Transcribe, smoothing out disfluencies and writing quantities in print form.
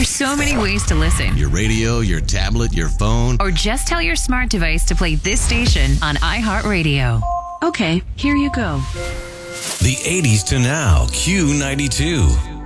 are so many ways to listen. Your radio, your tablet, your phone. Or just tell your smart device to play this station on iHeartRadio. Okay, here you go. The 80s to now, Q92.